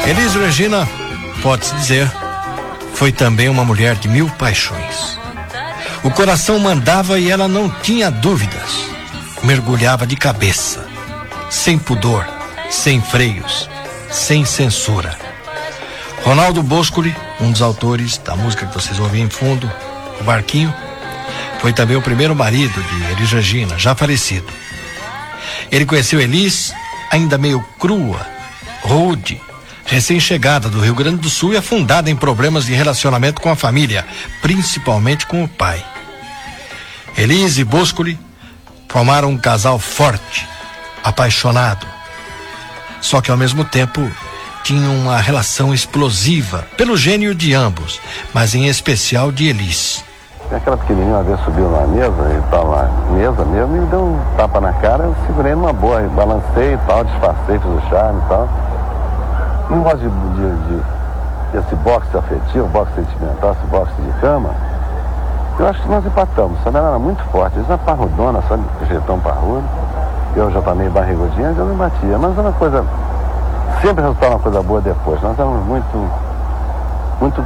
Elis Regina, pode-se dizer, foi também uma mulher de mil paixões. O coração mandava e ela não tinha dúvidas. Mergulhava de cabeça, sem pudor, sem freios, sem censura. Ronaldo Boscoli, um dos autores da música que vocês ouvem em fundo, O Barquinho, foi também o primeiro marido de Elis Regina, já falecido. Ele conheceu Elis ainda meio crua, rude, recém-chegada do Rio Grande do Sul e afundada em problemas de relacionamento com a família, principalmente com o pai. Elis e Boscoli formaram um casal forte, apaixonado, só que ao mesmo tempo tinham uma relação explosiva pelo gênio de ambos, mas em especial de Elis. Aquela pequenininha uma vez subiu na mesa, ele estava na mesa mesmo, e me deu um tapa na cara, eu segurei numa boa, balancei e tal, disfarcei, fiz o charme e tal. Não gosto desse boxe afetivo, boxe sentimental, esse boxe de cama. Eu acho que nós empatamos, sabe? Ela era muito forte, eles eram parrudona, sabe? Jeitão parrudo. Eu já estava meio barrigudinha, eu não batia. Mas era uma coisa, sempre resultava uma coisa boa depois. Nós éramos muito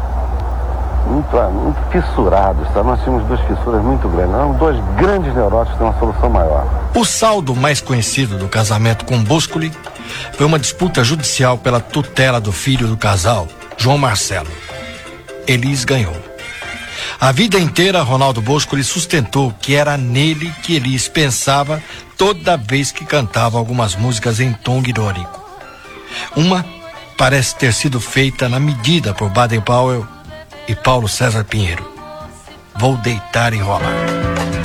fissurados, sabe? Nós tínhamos duas fissuras muito grandes. Eram dois grandes neuróticos de uma solução maior. O saldo mais conhecido do casamento com Boscoli foi uma disputa judicial pela tutela do filho do casal, João Marcelo. Elis ganhou. A vida inteira, Ronaldo Boscoli sustentou que era nele que Elis pensava toda vez que cantava algumas músicas em tom irônico. Uma parece ter sido feita na medida por Baden Powell e Paulo César Pinheiro. Vou deitar e rolar.